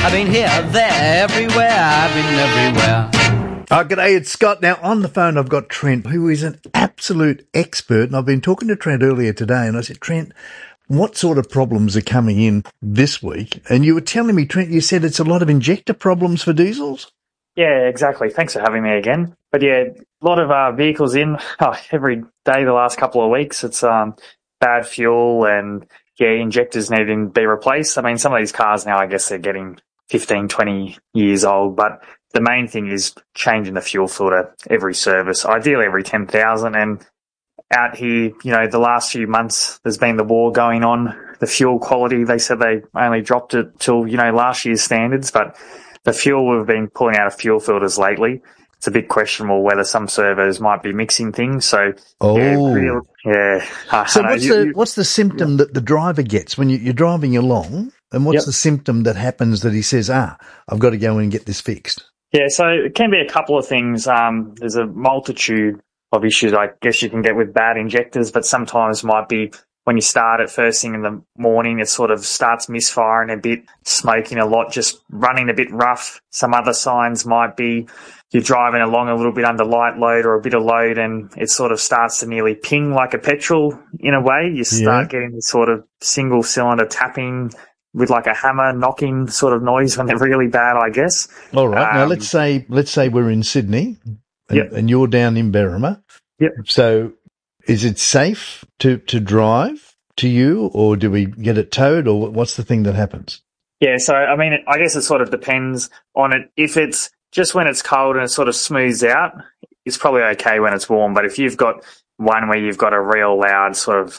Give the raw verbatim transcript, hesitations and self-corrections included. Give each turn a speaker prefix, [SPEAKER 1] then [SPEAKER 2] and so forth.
[SPEAKER 1] I've been here, there, everywhere. I've been everywhere.
[SPEAKER 2] Oh, g'day, it's Scott. Now, on the phone, I've got Trent, who is an absolute expert. And I've been talking to Trent earlier today, and I said, Trent, what sort of problems are coming in this week? And you were telling me, Trent, you said it's a lot of injector problems for diesels?
[SPEAKER 3] Yeah, exactly. Thanks for having me again. But yeah, a lot of uh, vehicles in oh, every day the last couple of weeks. It's um, bad fuel and, yeah, injectors needing to be replaced. I mean, some of these cars now, I guess they're getting fifteen, twenty years old, but the main thing is changing the fuel filter every service, ideally every ten thousand. And out here, you know, the last few months, there's been the war going on. The fuel quality, they said they only dropped it till, you know, last year's standards, but the fuel we've been pulling out of fuel filters lately, it's a bit questionable whether some servos might be mixing things. So,
[SPEAKER 2] oh.
[SPEAKER 3] yeah, real, yeah. I
[SPEAKER 2] so
[SPEAKER 3] know,
[SPEAKER 2] what's,
[SPEAKER 3] you,
[SPEAKER 2] the,
[SPEAKER 3] you,
[SPEAKER 2] what's the symptom yeah. that the driver gets when you, you're driving along? And what's yep. the symptom that happens that he says, ah, I've got to go and get this fixed?
[SPEAKER 3] Yeah, so it can be a couple of things. Um, there's a multitude of issues I guess you can get with bad injectors, but sometimes might be when you start it first thing in the morning, it sort of starts misfiring a bit, smoking a lot, just running a bit rough. Some other signs might be you're driving along a little bit under light load or a bit of load and it sort of starts to nearly ping like a petrol in a way. You start yeah. getting this sort of single cylinder tapping with like a hammer knocking sort of noise when they're really bad, I guess.
[SPEAKER 2] All right.
[SPEAKER 3] Um,
[SPEAKER 2] now let's say let's say we're in Sydney and,
[SPEAKER 3] yep.
[SPEAKER 2] and you're down in Berrima.
[SPEAKER 3] Yep.
[SPEAKER 2] So is it safe to, to drive to you, or do we get it towed, or what's the thing that happens?
[SPEAKER 3] Yeah, so, I mean, I guess it sort of depends on it. If it's just when it's cold and it sort of smooths out, it's probably okay when it's warm. But if you've got one where you've got a real loud sort of